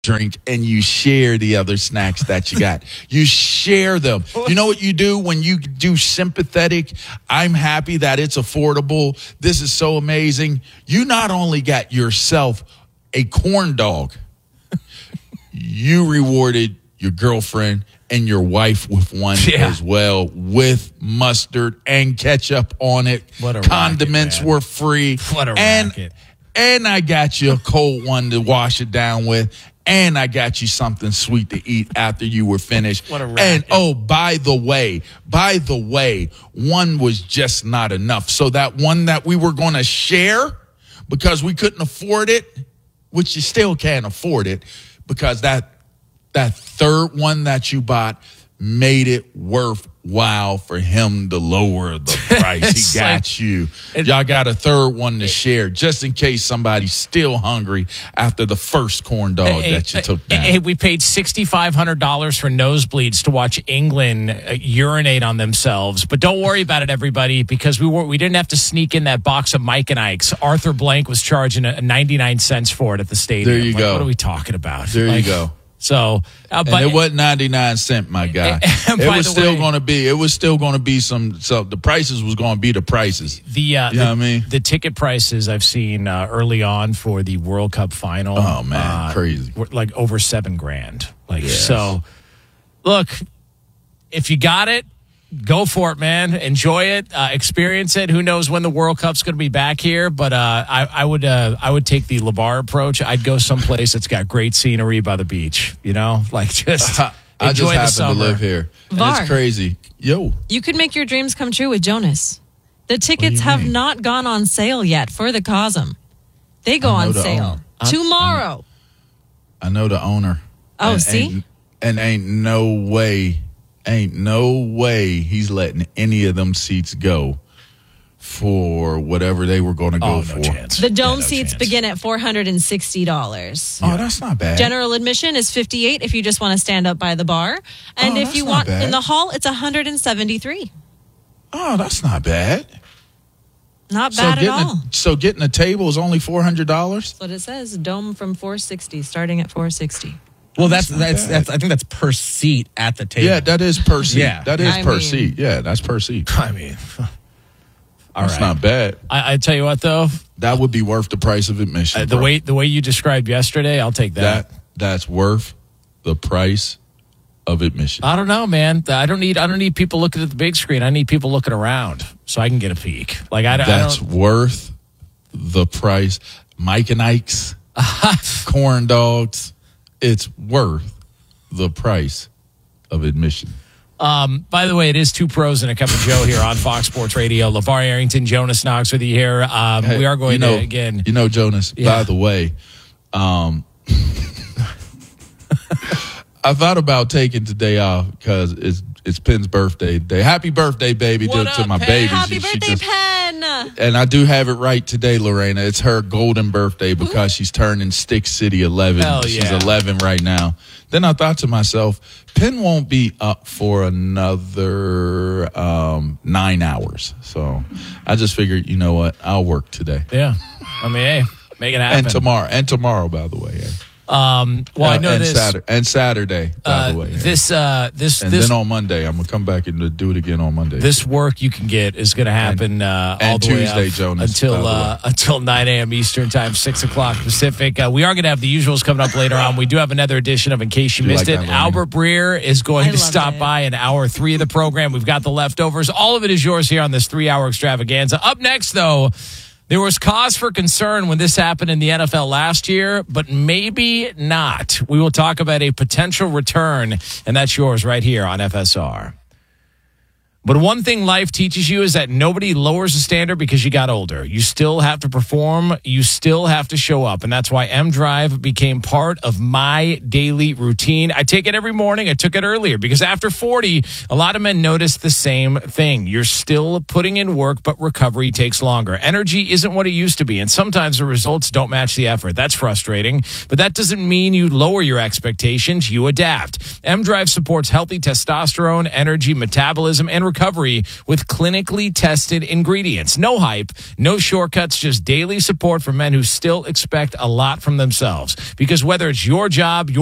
drink and you share the other snacks that you got. You share them. You know what you do when you do sympathetic? I'm happy that it's affordable. This is so amazing. You not only got yourself a corn dog, you rewarded your girlfriend and your wife with one as well, with mustard and ketchup on it. What a Condiments racket, were free. What a racket. And I got you a cold one to wash it down with. And I got you something sweet to eat after you were finished. What a racket. And, oh, by the way, one was just not enough. So that one that we were going to share because we couldn't afford it, which you still can't afford it, because that third one that you bought made it worthwhile for him to lower the price. He got you. Y'all got a third one to share just in case somebody's still hungry after the first corn dog that you took down. Hey, we paid $6,500 for nosebleeds to watch England urinate on themselves. But don't worry about it, everybody, because we didn't have to sneak in that box of Mike and Ike's. Arthur Blank was charging 99 cents for it at the stadium. There you go. What are we talking about? There you go. So, but it wasn't 99 cents, my guy. It was still going to be. It was still going to be some. So the prices was going to be the prices. You know what I mean? The ticket prices I've seen early on for the World Cup final. Oh man, crazy! Were like over $7,000. So, look, if you got it, go for it, man. Enjoy it, experience it. Who knows when the World Cup's going to be back here? But I would take the LeVar approach. I'd go someplace that's got great scenery by the beach. You know, like just I enjoy just the happen summer. to live here. And VAR. it's crazy. Yo, you could make your dreams come true with Jonas. The tickets have not gone on sale yet for the Cosm. They go on sale tomorrow. I know the owner. Oh, see? And ain't no way he's letting any of them seats go for whatever they were going to go for. Chance. The dome seats begin at $460. Oh, that's not bad. General admission is $58 if you just want to stand up by the bar. And if you want in the hall, it's $173. Oh, that's not bad. Not bad at all. So getting a table is only $400? That's what it says. Dome from $460, starting at $460. Well, that's I think that's per seat at the table. Yeah, that is per seat. Yeah. That is per seat. Yeah, that's per seat. I mean, that's not bad. I tell you what, though, that would be worth the price of admission. The way you described yesterday, I'll take that. That's worth the price of admission. I don't know, man. I don't need people looking at the big screen. I need people looking around so I can get a peek. Like that's worth the price. Mike and Ike's corn dogs. It's worth the price of admission. By the way, it is Two Pros and a Cup of Joe here on Fox Sports Radio. LeVar Arrington, Jonas Knox with you here. We are going to, again. You know, Jonas, by the way, I thought about taking today off because it's Penn's birthday today. Happy birthday, baby, to my baby. Happy birthday, Penn. And I do have it right today, Lorena. It's her golden birthday because she's turning Stick City 11. Hell yeah. She's 11 right now. Then I thought to myself, Penn won't be up for another 9 hours. So I just figured, you know what? I'll work today. Yeah. I mean, hey, make it happen. And tomorrow, by the way. I know this. Saturday, by the way. Then on Monday, I'm going to come back and do it again on Monday. This work you can get is going to happen all the Tuesday, way up Jonas, until 9 a.m. Eastern time, 6 o'clock Pacific. We are going to have the usuals coming up later on. We do have another edition of In Case You Missed It. Albert Breer is going to stop by in hour 3 of the program. We've got the leftovers. All of it is yours here on this 3-hour extravaganza. Up next, though, there was cause for concern when this happened in the NFL last year, but maybe not. We will talk about a potential return, and that's yours right here on FSR. But one thing life teaches you is that nobody lowers the standard because you got older. You still have to perform. You still have to show up. And that's why M-Drive became part of my daily routine. I take it every morning. I took it earlier because after 40, a lot of men notice the same thing. You're still putting in work, but recovery takes longer. Energy isn't what it used to be. And sometimes the results don't match the effort. That's frustrating. But that doesn't mean you lower your expectations. You adapt. M-Drive supports healthy testosterone, energy, metabolism, and recovery with clinically tested ingredients. No hype, no shortcuts, just daily support for men who still expect a lot from themselves. Because whether it's your job, your